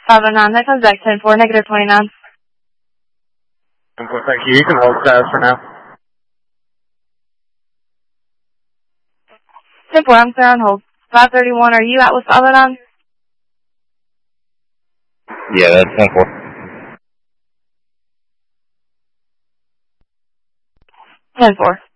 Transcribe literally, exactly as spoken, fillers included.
five oh nine, that comes back ten four, negative twenty-nine. ten four, thank you. You can hold status for now. ten four, I'm clear on hold. five thirty-one, are you out with five oh nine? Yeah, that's ten four. ten four.